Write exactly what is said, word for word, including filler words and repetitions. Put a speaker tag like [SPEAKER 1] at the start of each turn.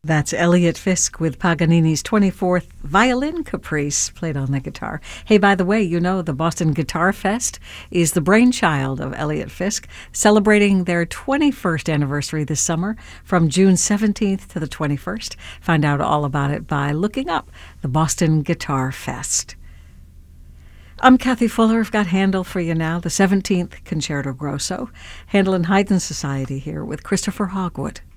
[SPEAKER 1] That's Elliot Fisk with Paganini's twenty-fourth Violin Caprice played on the guitar. Hey, by the way, you know the Boston Guitar Fest is the brainchild of Elliot Fisk, celebrating their twenty-first anniversary this summer from June seventeenth to the twenty-first. Find out all about it by looking up the Boston Guitar Fest. I'm Kathy Fuller. I've got Handel for you now, the seventeenth Concerto Grosso. Handel and Haydn Society here with Christopher Hogwood.